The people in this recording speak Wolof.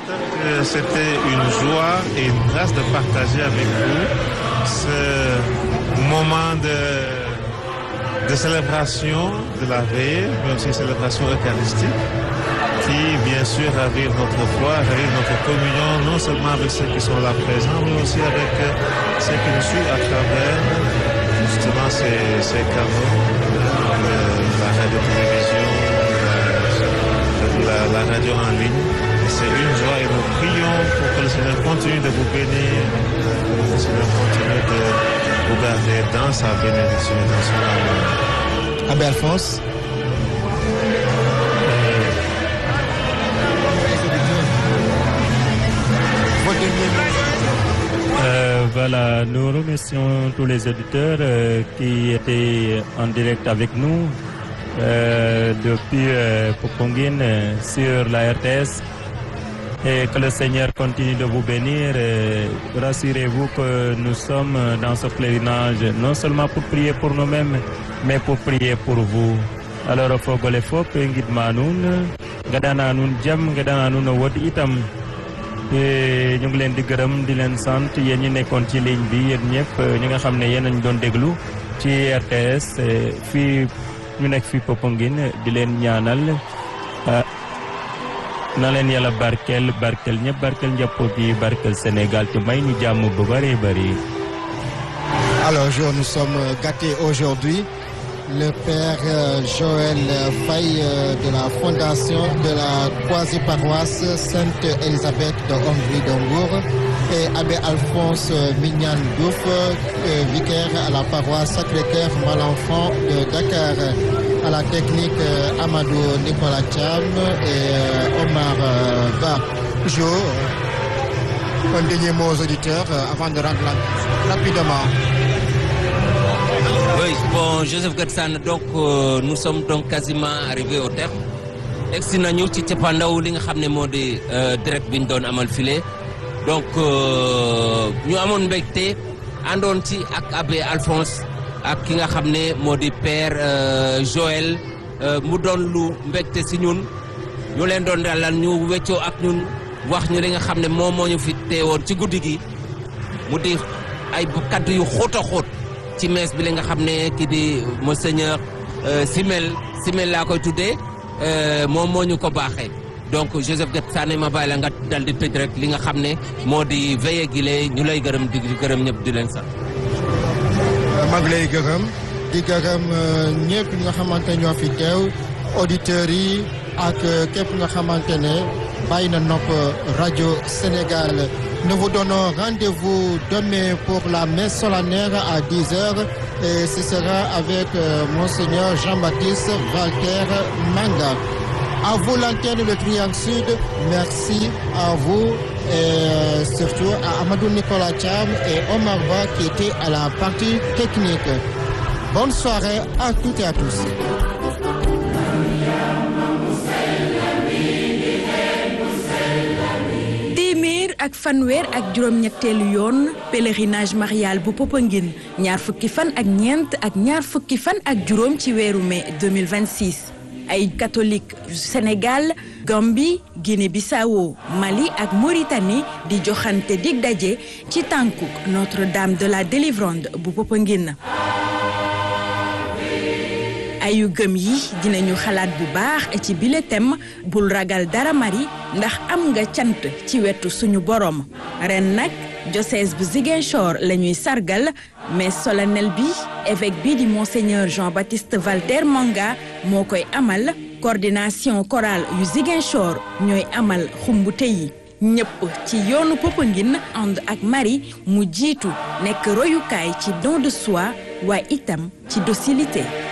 C'était une joie et une grâce de partager avec vous ce moment de célébration de la veille, mais aussi célébration eucharistique, qui bien sûr ravive notre foi, ravive notre communion, non seulement avec ceux qui sont là présents, mais aussi avec ceux qui nous suivent à travers justement ces canaux, la radio-télévision, la radio en ligne. C'est une joie et nous prions pour que le Seigneur continue de vous bénir, que le Seigneur continue de vous garder dans sa bénédiction et dans son amour. Abbé Alphonse. Voilà, nous remercions tous les auditeurs qui étaient en direct avec nous depuis Popenguine sur la RTS. Et que le Seigneur continue de vous bénir. Rassurez-vous que nous sommes dans ce pèlerinage non seulement pour prier pour nous-mêmes, mais pour prier pour vous. Alors fogole fop ngidma nuun gadana nuun jam gadana nuun o wod itam te ñu ngi leen di gërëm di leen sant yéen ñi nekkoon ci ligne bi yéen ñëpp ñi nga xam ne yéen nañ doon déglu ci RTS fii ñu nekk fii Popenguine di leen ñaanal na leen yàlla barkeel ñëpp barkeel njaboot yi barkeel Sénégal te may ñu jàmm bu bari bari. Alors nous sommes gâtés aujourd'hui. Le père Joël Faye de la fondation de la quasi-paroisse Sainte-Élisabeth de Hongrie-Dombourg et Abbé Alphonse Mignan Diouf, vicaire à la paroisse Sacré-Cœur Malenfant de Dakar. À la technique Amadou Nicolas Thiam et Omar Ba. Un dernier mot aux auditeurs avant de rendre rapidement. Oui, bon, Joseph Gatsane, donc nous sommes donc quasiment arrivés au terme. Egsi nañu ci cappaandaw li nga xam ne moo di direct bi ñu doon amal file donc ñu amoon mbégte àndoon ci ak Abbé Alphonse ak ki nga xam ne moo di père Joël mu doon lu mbégte si ñun ñu leen doon dalal ñu weccoo ak ñun wax ñu li nga xam ne moom moo ñu fi teewoon ci guddi gi mu di ay kaddu yu xóot a xóot ci mees bi li nga xam ne ki di monseigneur Simel laa koy tuddee moom moo ñu ko baaxee donc Joseph Gatsane ma bàyyi la nga dal di tëj rek li nga xam ne moo di veillé gi lay ñu lay gërëm di gërëm ñëpp di leen sax. maa ngi lay gërëm di gërëm ñëpp ñi nga xamante ñoo fi teew auditeurs yi ak képp nga xamante ne bàyyi na nopp rajo Sénégal. Nous vous donnons rendez-vous demain pour la messe solennelle à 10h et ce sera avec Monseigneur Jean-Baptiste Walter Manga. À vous l'antenne le Triangle Sud, merci à vous et surtout à Amadou Nicolas Thiam et Omar Ba qui étaient à la partie technique. Bonne soirée à toutes et à tous. ak fanweer ak juróom-ñetteelu yoon pèlerinage marial bu Popenguine ñaar fukki fan ak ñeent ak ñaar fukki fan ak juróom ci weeru mai 2026 ay catholique Sénégal Gambie Guinée-Bissau Mali ak Mauritanie di joxante dig daje ci tànkuk Notre-Dame de la Délivrance bu Popenguine ayu gëm yi dinañu xalaat bu baax ci bile thème bul ragal dara mari ndax am nga cant ci wetu suñu borom ren nag diocèse bu Ziguinchor la ñuy sargal mais solennel bi évêque bi di monseigneur Jean-Baptiste Walter Manga moo koy amal coordination chorale yu Ziguinchor ñooy amal xumbute yi ñëpp ci yoonu Popenguine ànd ak Marie mu jiitu nekk royukaay ci don de soi waaye itam ci docilité